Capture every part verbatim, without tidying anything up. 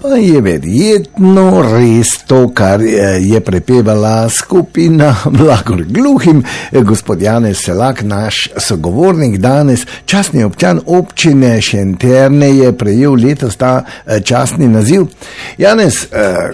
Pa je verjetno res to, kar je prepevala skupina Blagor Gluhim. Gospod Janez Selak, naš sogovornik danes, častni občan občine Šentjerne, je prejel letos ta častni naziv. Janez,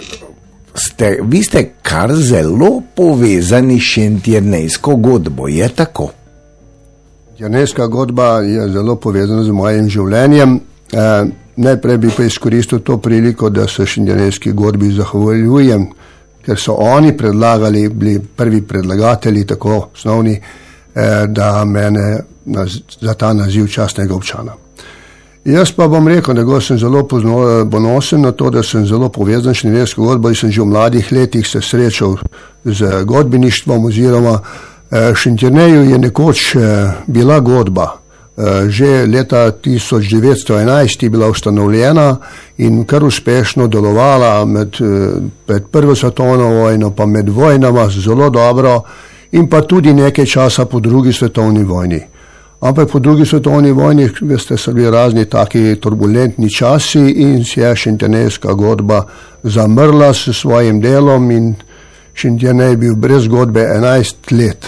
ste, vi ste kar zelo povezani s šentjernejsko godbo, je tako? Šentjernejska godba je zelo povezana z mojim življenjem. E, najprej bi pa izkoristil to priliko, da se šentjernejski godbi zahvaljujem, ker so oni predlagali, bili prvi predlagatelji, tako osnovni, e, da mene naz, za ta naziv častnega občana. Jaz pa bom rekel, da sem zelo ponosen na to, da sem zelo povezan s šentjernejsko godbo in sem že v mladih letih se srečal z godbeništvom oziroma v Šentjerneju je nekoč bila godba. Že leta tisoč devetsto enajst je bila ustanovljena in kar uspešno delovala med, med prvo svetovno vojno, pa med vojnama zelo dobro in pa tudi nekaj časa po drugi svetovni vojni. Ampak po drugi svetovni vojni, veste, so bili razni taki turbulentni časi in se je šentjernejska godba zamrla s svojim delom in Šentjernej je bil brez godbe enajst let.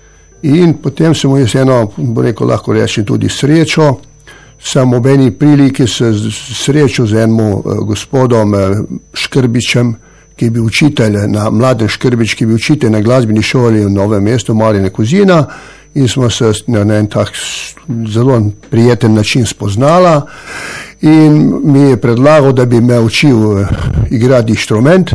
In potem sem mu jaz eno, bo rekel, lahko rečem tudi srečo, sem ob eni priliki se srečal z enim gospodom Škrbičem, ki je bil učitelj, na Mladen Škrbič, ki je bil učitelj na glasbeni šoli v Novem mestu, Marjana Kozina, in smo se na en tak zelo prijeten način spoznala in mi je predlagal, da bi me učil igrati inštrument.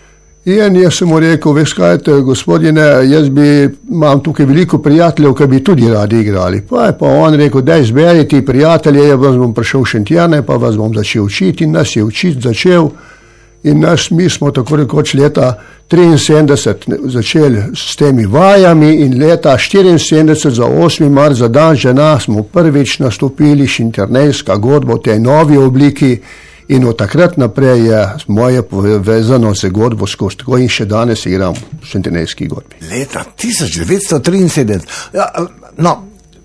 In jaz sem mu rekel, veš kaj, gospodine, jaz bi, imam tukaj veliko prijateljev, ki bi tudi radi igrali. Pa je pa on rekel, daj zberi ti prijatelje, jaz vas bom prišel v Šentjerne, pa vas bom začel učiti in nas je učiti začel. In nas, mi smo tako rekoč leta triinsedemdeset začeli s temi vajami in leta štiriinsedemdeset za osmi marec za dan žena smo prvič nastopili šentjernejska godba v tej novi obliki. In od takrat naprej je moje povezano z godbo skozi, tako in še danes igram v šentjernejski godbi. Leta tisoč devetsto triinsedemdeset. Ja, no,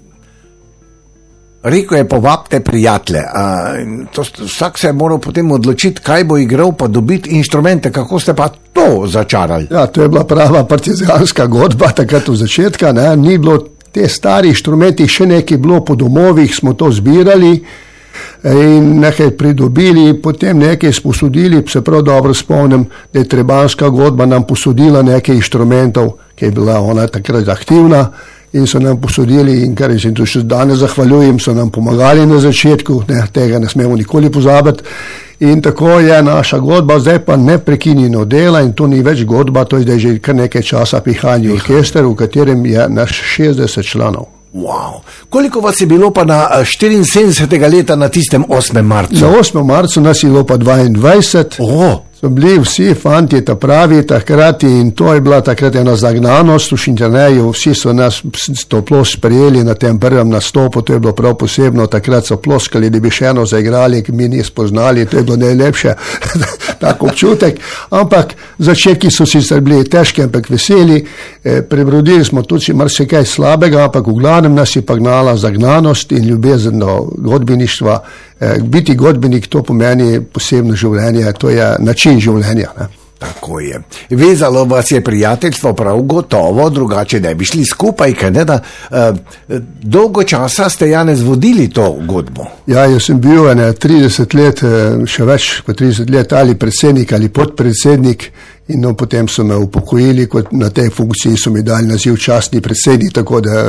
rekel je, povabite prijatelje. To, vsak se je moral potem odločiti, kaj bo igral, pa dobiti inštrumente. Kako ste pa to začarali? Ja, to je bila prava partizanska godba, takrat v začetka. Ne? Ni bilo te stari inštrumenti, še nekaj bilo po domovih, smo to zbirali in nekaj pridobili, potem nekaj sposodili, se prav dobro spomnim, da je trebanska godba nam posodila nekaj inštrumentov, ki je bila ona takrat aktivna in so nam posodili in kar jim to še danes zahvaljujem, so nam pomagali na začetku, ne, tega ne smemo nikoli pozabiti in tako je naša godba, zdaj pa neprekinjeno dela in to ni več godba, to je zdaj že kar nekaj časa pihalni orkester, v katerem je naš šestdeset članov. Wow. Koliko vas je bilo pa na štiriinsedemdesetega leta na tistem osmem marcu? Na osmem marcu nas je bilo pa dvaindvajset. Oh. So bili vsi fanti ta pravi takrati in to je bila takrat ena zagnanost v Šentjerneju. Vsi so nas toplo sprejeli na tem prvem nastopu, to je bilo prav posebno. Takrat so ploskali, da bi še eno zaigrali, ki mi ni spoznali, to je bilo najlepše, tak občutek. Ampak začetki so sicer bili težki, ampak veseli. E, prebrodili smo tudi marsikaj slabega, ampak v glavnem nas je pa gnala zagnanost in ljubezen do godbeništva. E, biti godbenik, to pomeni posebno življenje, to je način življenja. Ne? Tako je. Vezalo vas je prijateljstvo prav gotovo, drugače ne bi šli skupaj, ker ne da uh, dolgo časa ste, Janez, vodili to godbo. Ja, jaz sem bil ne, trideset let, še več kot trideset let ali predsednik ali podpredsednik in no, potem so me upokojili, kot na tej funkciji so mi dali naziv častni predsednik, tako da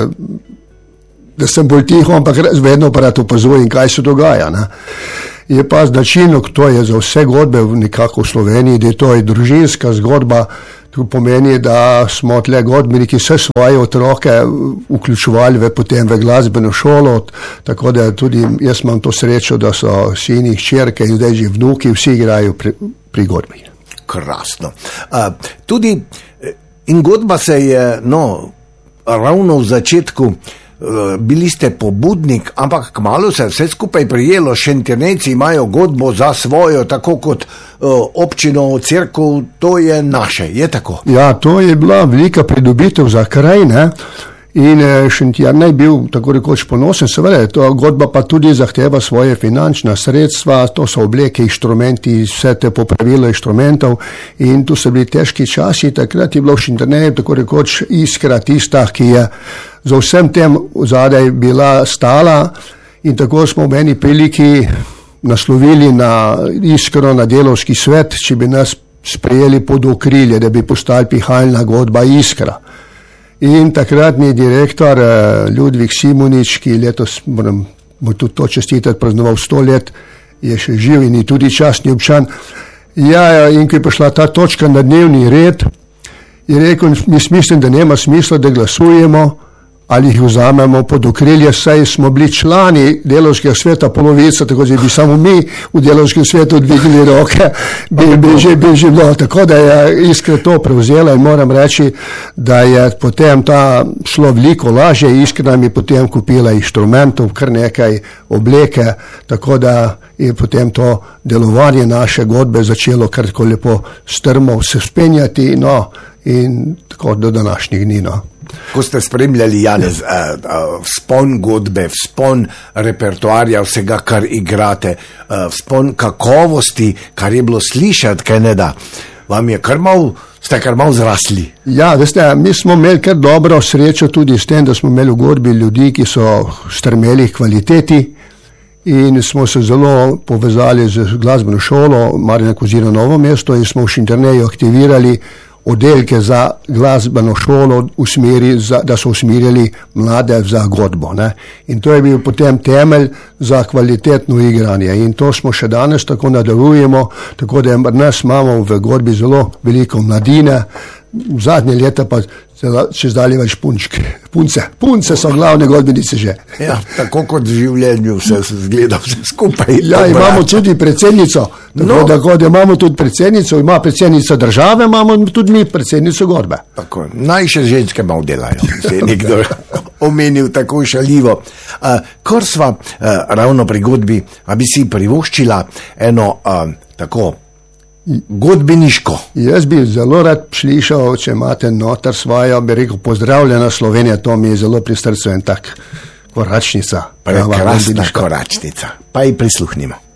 da sem bolj tiho, ampak vedno pa rad opazujem, kaj se dogaja. Ne? Je pa značilno, to je za vse godbe nekako v Sloveniji, da je to je družinska zgodba, to pomeni, da smo tle godbeniki vse svoje otroke vključevali v, potem v glasbeno šolo, tako da tudi jaz imam to srečo, da so sini, hčerke in zdaj že vnuki, vsi igrajo pri, pri godbi. Krasno. Uh, tudi in godba se je, no, ravno v začetku bili ste pobudnik, ampak kmalu se vse skupaj prijelo, Šentjernejci imajo godbo za svojo, tako kot uh, občino, cerkev, to je naše, je tako? Ja, to je bila velika pridobitev za kraj, ne? In Šentjernej je bil tako rekoč ponosen, seveda, to godba pa tudi zahteva svoje finančna sredstva, to so obleke, inštrumenti, vse te popravilo inštrumentov in tu so bili težki časi, takrat je bilo v Šentjerneju tako rekoč iskra tista, ki je za vsem tem zadaj bila stala in tako smo v eni priliki naslovili na iskro, na delovski svet, če bi nas sprejeli pod okrilje, da bi postali pihalna godba Iskra. In takratni direktor Ludvik Simonič, ki letos, moram mu tudi to čestitati, praznoval sto let, je še živ in je tudi častni občan. Ja, in ko je prišla ta točka na dnevni red, je rekel, mislim, da nema smisla, da glasujemo ali jih vzamemo pod okrilje, saj smo bili člani delovskega sveta polovica, tako da bi samo mi v delovskem svetu dvignili roke, bi, bi, že, bi že bilo. Tako da je Iskra to prevzela in moram reči, da je potem ta šlo veliko lažje. Iskra nam je potem kupila inštrumentov, kar nekaj obleke, tako da je potem to delovanje naše godbe začelo kar tako lepo strmo se spenjati, no, in tako do današnjih dni, no. Ko ste spremljali, Janez, vzpon godbe, vzpon repertoarja, vsega, kar igrate, vzpon kakovosti, kar je bilo slišati, kaj ne da, vam je kar mal, ste kar mal zrasli. Ja, veste, mi smo imeli kar dobro srečo tudi s tem, da smo imeli v godbi ljudi, ki so strmeli kvaliteti in smo se zelo povezali z glasbeno šolo Marjana Kozina Novo mesto in smo v Šentjerneju aktivirali oddelke za glasbeno šolo, v smeri, za, da so usmerjali mlade za godbo. Ne. In to je bil potem temelj za kvalitetno igranje. In to smo še danes tako nadaljujemo, tako da nas imamo v godbi zelo veliko mladine, zadnje leta pa čez dalje več punčke. Punce. Punce so glavne godbenice že. Ja, tako kot v življenju vse se zgleda vse skupaj. Ja, imamo tudi predsednico. Tako, no. Tako da imamo tudi predsednico, ima predsednica države, imamo tudi mi predsednico godbe. Tako, naj še ženske malo delajo, se je nekdo omenil tako šaljivo. Uh, kor sva uh, ravno pri godbi, a bi si privoščila eno uh, tako godbeniško. Jaz bi zelo rad slišal, če imate noter svojo, bi rekel, pozdravljena Slovenija, to mi je zelo pri srcu en tak koračnica. Prekrasna koračnica. Pa ji prisluhnimo.